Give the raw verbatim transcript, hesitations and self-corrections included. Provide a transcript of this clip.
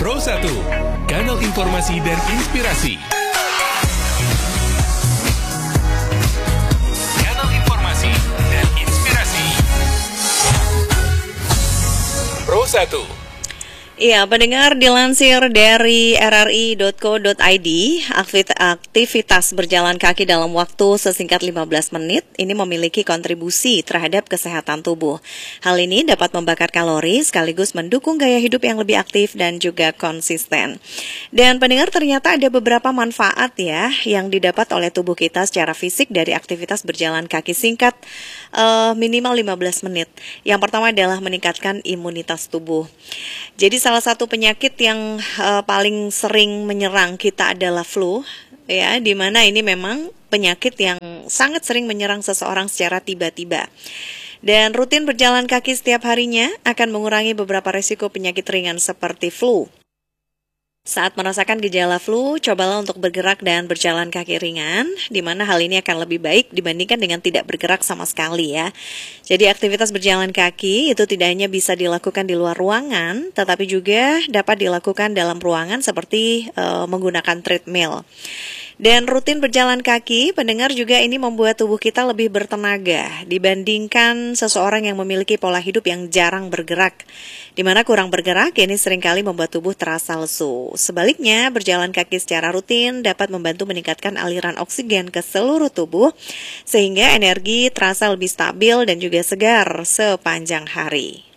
Pro satu, kanal informasi dan inspirasi. Kanal informasi dan inspirasi. Pro satu. Iya, pendengar, dilansir dari r r i dot co dot i d, aktivitas berjalan kaki dalam waktu sesingkat lima belas menit ini memiliki kontribusi terhadap kesehatan tubuh. Hal ini dapat membakar kalori sekaligus mendukung gaya hidup yang lebih aktif dan juga konsisten. Dan pendengar, ternyata ada beberapa manfaat ya yang didapat oleh tubuh kita secara fisik dari aktivitas berjalan kaki singkat uh, minimal lima belas menit. Yang pertama adalah meningkatkan imunitas tubuh. Jadi salah satu penyakit yang uh, paling sering menyerang kita adalah flu, ya, di mana ini memang penyakit yang sangat sering menyerang seseorang secara tiba-tiba. Dan rutin berjalan kaki setiap harinya akan mengurangi beberapa risiko penyakit ringan seperti flu. Saat merasakan gejala flu, cobalah untuk bergerak dan berjalan kaki ringan, di mana hal ini akan lebih baik dibandingkan dengan tidak bergerak sama sekali ya. Jadi aktivitas berjalan kaki itu tidak hanya bisa dilakukan di luar ruangan, tetapi juga dapat dilakukan dalam ruangan seperti uh, menggunakan treadmill. Dan rutin berjalan kaki, pendengar, juga ini membuat tubuh kita lebih bertenaga dibandingkan seseorang yang memiliki pola hidup yang jarang bergerak. Di mana kurang bergerak ini seringkali membuat tubuh terasa lesu. Sebaliknya, berjalan kaki secara rutin dapat membantu meningkatkan aliran oksigen ke seluruh tubuh sehingga energi terasa lebih stabil dan juga segar sepanjang hari.